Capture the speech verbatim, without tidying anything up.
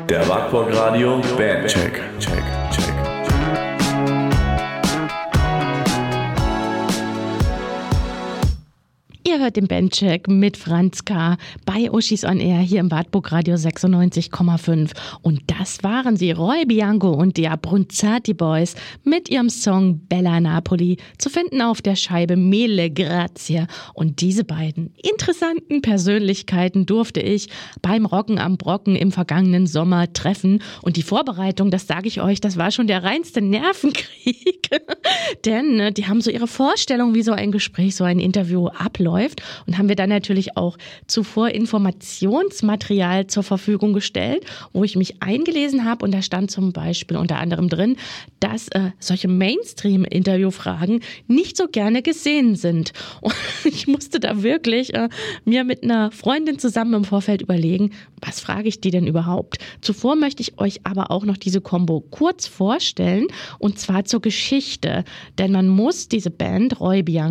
Der Wartburg Radio Bandcheck. Check, check. Ihr hört den Bandcheck mit Franz K. bei Uschis on Air hier im Wartburg Radio sechsundneunzig Komma fünf. Und das waren sie, Roy Bianco und die Abruzzati Boys mit ihrem Song Bella Napoli, zu finden auf der Scheibe Mille Grazie. Und diese beiden interessanten Persönlichkeiten durfte ich beim Rocken am Brocken im vergangenen Sommer treffen. Und die Vorbereitung, das sage ich euch, das war schon der reinste Nervenkrieg. Denn ne, die haben so ihre Vorstellung, wie so ein Gespräch, so ein Interview abläuft. Und haben wir dann natürlich auch zuvor Informationsmaterial zur Verfügung gestellt, wo ich mich eingelesen habe. Und da stand zum Beispiel unter anderem drin, dass äh, solche Mainstream-Interviewfragen nicht so gerne gesehen sind. Und ich musste da wirklich äh, mir mit einer Freundin zusammen im Vorfeld überlegen, was frage ich die denn überhaupt? Zuvor möchte ich euch aber auch noch diese Kombo kurz vorstellen, und zwar zur Geschichte. Denn man muss diese Band, Roy Bianco,